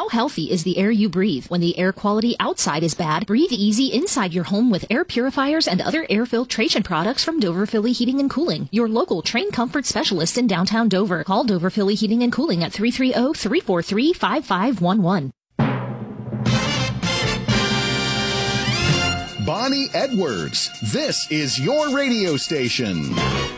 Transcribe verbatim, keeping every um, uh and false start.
How healthy is the air you breathe? When the air quality outside is bad, breathe easy inside your home with air purifiers and other air filtration products from Dover Philly Heating and Cooling, your local Train Comfort specialist in downtown Dover. Call Dover Philly Heating and Cooling at three three zero, three four three, five five one one. Bonnie Edwards, this is your radio station.